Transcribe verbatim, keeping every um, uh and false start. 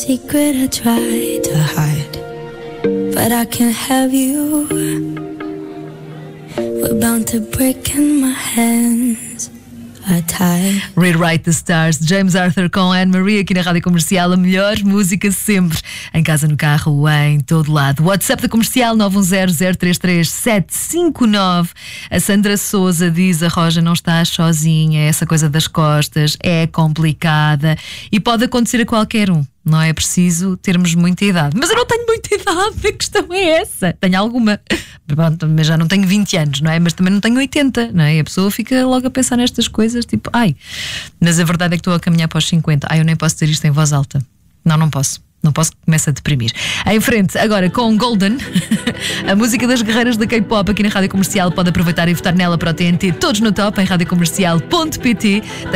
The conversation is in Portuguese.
Secret I try to hide, but I can't have you. We're bound to break in my hands. Rewrite the Stars, James Arthur com Anne-Marie aqui na Rádio Comercial, a melhor música sempre, em casa, no carro, em todo lado. WhatsApp da Comercial nove um zero, zero três três, sete cinco nove. A Sandra Souza diz: a Roja não está sozinha, essa coisa das costas é complicada e pode acontecer a qualquer um. Não é preciso termos muita idade. Mas eu não tenho muita idade, a questão é essa. Tenho alguma, mas já não tenho vinte anos, não é? Mas também não tenho oitenta, não é? E a pessoa fica logo a pensar nestas coisas, tipo, ai, mas a verdade é que estou a caminhar para os cinquenta. Ai, eu nem posso dizer isto em voz alta. Não, não posso. Não posso, que começa a deprimir. Em frente, agora com Golden, a música das guerreiras da K-pop aqui na Rádio Comercial. Pode aproveitar e votar nela para o T N T Todos no Top em radiocomercial ponto pt.